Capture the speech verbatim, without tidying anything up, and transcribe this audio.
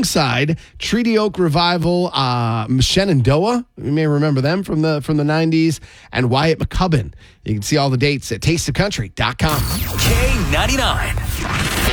alongside Treaty Oak Revival, uh, Shenandoah. You may remember them from the from the nineties, and Wyatt McCubbin. You can see all the dates at taste of country dot com. K ninety-nine.